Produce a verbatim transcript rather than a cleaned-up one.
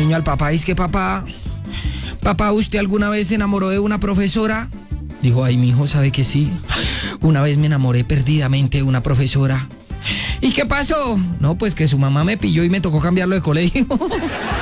niño al papá, es que papá, papá, ¿usted alguna vez se enamoró de una profesora? Dijo, ay, mi hijo, ¿sabe que sí? Una vez me enamoré perdidamente de una profesora. ¿Y qué pasó? No, pues que su mamá me pilló y me tocó cambiarlo de colegio.